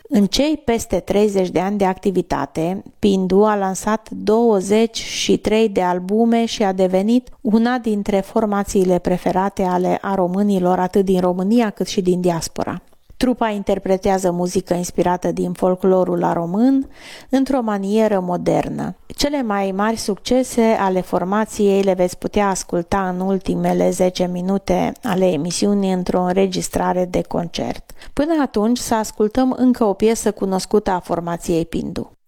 În cei peste 30 de ani de activitate, Pindu a lansat 23 de albume și a devenit una dintre formațiile preferate ale românilor atât din România cât și din diaspora. Trupa interpretează muzică inspirată din folclorul român într-o manieră modernă. Cele mai mari succese ale formației le veți putea asculta în ultimele 10 minute ale emisiunii într-o înregistrare de concert. Până atunci să ascultăm încă o piesă cunoscută a formației Pindu.